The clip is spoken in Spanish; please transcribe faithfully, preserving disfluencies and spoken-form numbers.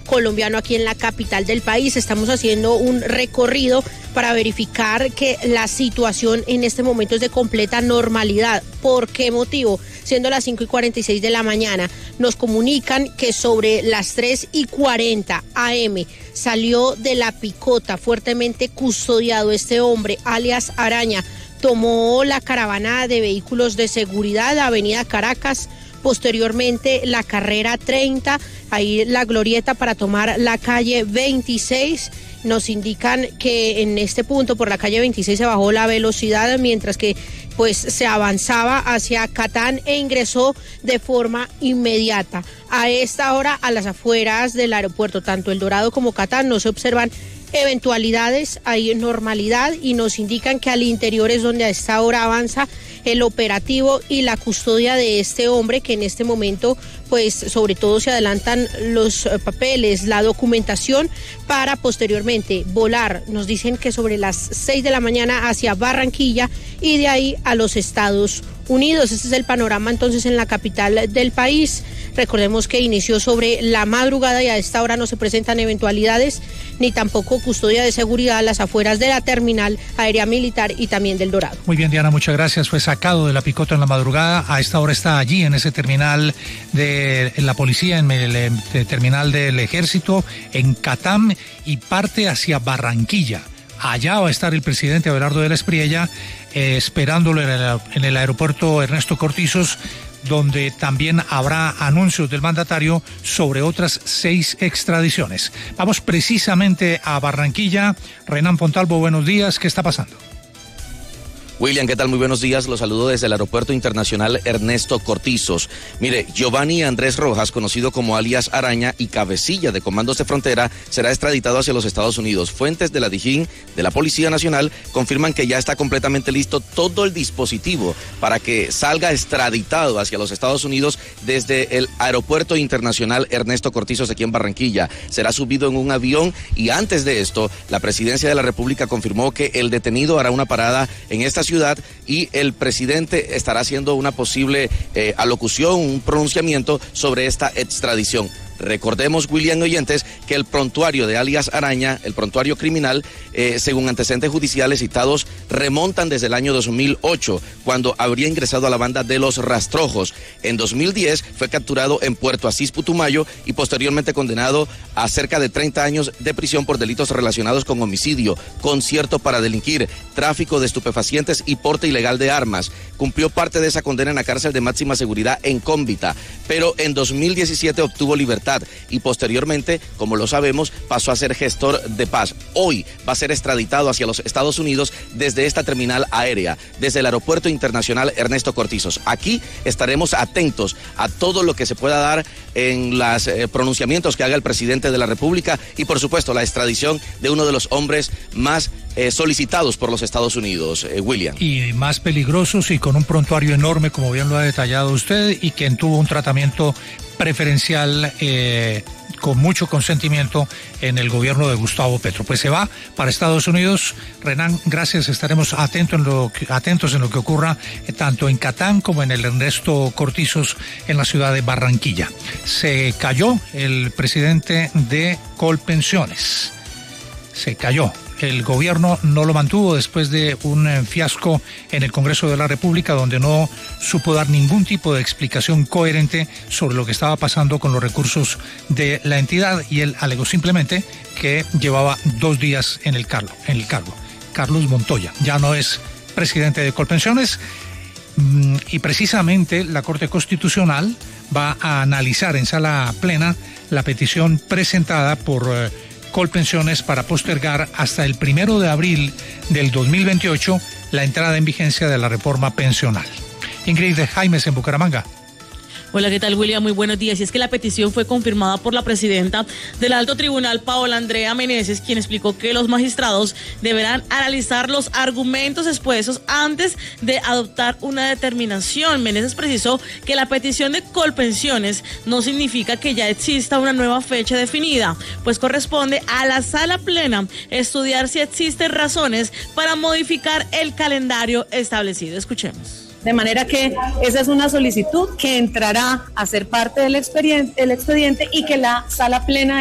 colombiano aquí en la capital del país. Estamos haciendo un recorrido para verificar que la situación en este momento es de completa normalidad. ¿Por qué motivo? Siendo las cinco y cuarenta y seis de la mañana, nos comunican que sobre las tres y cuarenta a eme salió de La Picota, fuertemente custodiado este hombre, alias Araña. Tomó la caravana de vehículos de seguridad, Avenida Caracas, posteriormente la carrera treinta, ahí la glorieta para tomar la calle veintiséis. Nos indican que en este punto por la calle veintiséis se bajó la velocidad, mientras que pues se avanzaba hacia Catán e ingresó de forma inmediata. A esta hora, a las afueras del aeropuerto, tanto El Dorado como Catán, no se observan eventualidades, hay normalidad y nos indican que al interior es donde a esta hora avanza el operativo y la custodia de este hombre, que en este momento pues sobre todo se adelantan los papeles, la documentación para posteriormente volar. Nos dicen que sobre las seis de la mañana hacia Barranquilla y de ahí a los Estados Unidos. Este es el panorama entonces en la capital del país. Recordemos que inició sobre la madrugada y a esta hora no se presentan eventualidades ni tampoco custodia de seguridad a las afueras de la terminal aérea militar y también del Dorado. Muy bien, Diana, muchas gracias. Fue sacado de La Picota en la madrugada. A esta hora está allí en ese terminal de la policía, en el, el terminal del ejército, en Catán, y parte hacia Barranquilla. Allá va a estar el presidente Abelardo de la Espriella, eh, esperándolo en el, en el aeropuerto Ernesto Cortizos, donde también habrá anuncios del mandatario sobre otras seis extradiciones. Vamos precisamente a Barranquilla. Renan Fontalvo, buenos días. ¿Qué está pasando? William, ¿qué tal? Muy buenos días. Los saludo desde el Aeropuerto Internacional Ernesto Cortizos. Mire, Giovanni Andrés Rojas, conocido como alias Araña y cabecilla de Comandos de Frontera, será extraditado hacia los Estados Unidos. Fuentes de la Dijín de la Policía Nacional confirman que ya está completamente listo todo el dispositivo para que salga extraditado hacia los Estados Unidos desde el Aeropuerto Internacional Ernesto Cortizos aquí en Barranquilla. Será subido en un avión y antes de esto, la Presidencia de la República confirmó que el detenido hará una parada en esta ciudad y el presidente estará haciendo una posible eh, alocución, un pronunciamiento sobre esta extradición. Recordemos, William, oyentes, que el prontuario de alias Araña, el prontuario criminal, eh, según antecedentes judiciales citados, remontan desde el año dos mil ocho, cuando habría ingresado a la banda de Los Rastrojos. En dos mil diez fue capturado en Puerto Asís, Putumayo, y posteriormente condenado a cerca de treinta años de prisión por delitos relacionados con homicidio, concierto para delinquir, tráfico de estupefacientes y porte ilegal de armas. Cumplió parte de esa condena en la cárcel de máxima seguridad en Cómbita, pero en dos mil diecisiete obtuvo libertad y posteriormente, como lo sabemos, pasó a ser gestor de paz. Hoy va a ser extraditado hacia los Estados Unidos desde esta terminal aérea, desde el Aeropuerto Internacional Ernesto Cortizos. Aquí estaremos atentos a todo lo que se pueda dar en los eh, pronunciamientos que haga el presidente de la República y, por supuesto, la extradición de uno de los hombres más eh, solicitados por los Estados Unidos, eh, William. Y más peligrosos y con un prontuario enorme, como bien lo ha detallado usted, y quien tuvo un tratamiento preferencial eh, con mucho consentimiento en el gobierno de Gustavo Petro. Pues se va para Estados Unidos. Renan, gracias. Estaremos atentos en lo que, atentos en lo que ocurra eh, tanto en Catán como en el Ernesto Cortizos en la ciudad de Barranquilla. Se cayó el presidente de Colpensiones. Se cayó. El gobierno no lo mantuvo después de un fiasco en el Congreso de la República, donde no supo dar ningún tipo de explicación coherente sobre lo que estaba pasando con los recursos de la entidad, y él alegó simplemente que llevaba dos días en el cargo. En el cargo. Carlos Montoya ya no es presidente de Colpensiones, y precisamente la Corte Constitucional va a analizar en sala plena la petición presentada por Colpensiones para postergar hasta el primero de abril del dos mil veintiocho la entrada en vigencia de la reforma pensional. Ingrid de Jaimes en Bucaramanga. Hola, ¿qué tal, William? Muy buenos días. Y es que la petición fue confirmada por la presidenta del Alto Tribunal, Paola Andrea Meneses, quien explicó que los magistrados deberán analizar los argumentos expuestos antes de adoptar una determinación. Meneses precisó que la petición de Colpensiones no significa que ya exista una nueva fecha definida, pues corresponde a la sala plena estudiar si existen razones para modificar el calendario establecido. Escuchemos. De manera que esa es una solicitud que entrará a ser parte del expediente, el expediente y que la sala plena